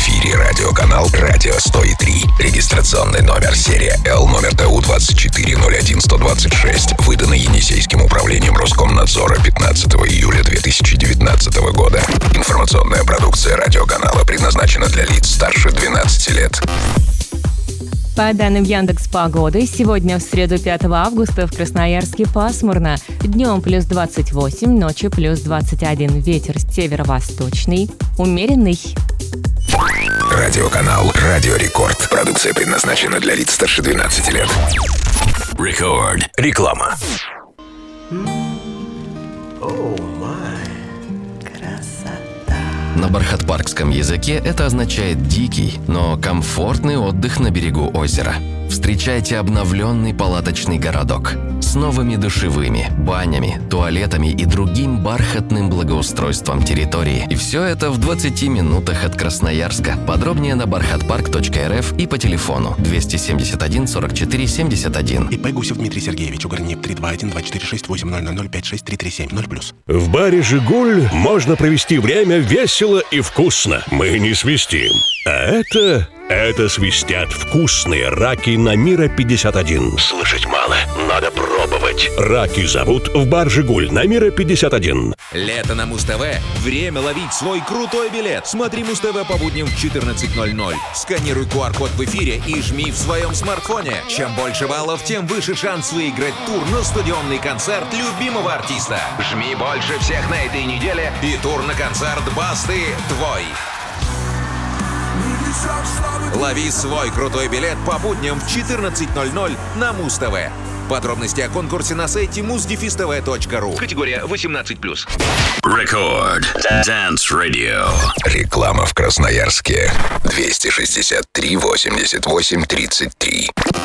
эфире радиоканал «Радио 103». Регистрационный номер серия L номер ТУ 2401126. Выданный Енисейским управлением Роскомнадзора 15 июля 2019 года. Информационная продукция радиоканала предназначена для лиц старше 12 лет. По данным Яндекс.Погоды, сегодня в среду 5 августа в Красноярске пасмурно. Днем плюс 28, ночью плюс 21. Ветер северо-восточный, умеренный. Радиоканал «Радио Рекорд». Продукция предназначена для лиц старше 12 лет. Рекорд. Реклама. На бархатпаркском языке это означает «дикий», но комфортный отдых на берегу озера. Встречайте обновленный палаточный городок с новыми душевыми, банями, туалетами и другим бархатным благоустройством территории. И все это в 20 минутах от Красноярска. Подробнее на barkhatpark.rf и по телефону 271 44 71. ИП Гусев Дмитрий Сергеевич, Угорнеп 321-246-8000-56337-0+. В баре «Жигуль» можно провести время весело и вкусно. Мы не свистим. А это свистят вкусные раки на Мира 51. Слышать мало, надо пробовать. Раки зовут в бар «Жигуль» на Мира 51. Лето на Муз-ТВ. Время ловить свой крутой билет. Смотри Муз-ТВ по будням в 14:00. Сканируй QR-код в эфире и жми в своем смартфоне. Чем больше баллов, тем выше шанс выиграть тур на стадионный концерт любимого артиста. Жми больше всех на этой неделе, и тур на концерт Басты твой. Лови свой крутой билет по будням в 14:00 на Муз-ТВ. Подробности о конкурсе на сайте muzdefistv.ru. Категория 18+. Рекорд. Dance Radio. Реклама в Красноярске. 263 88 33.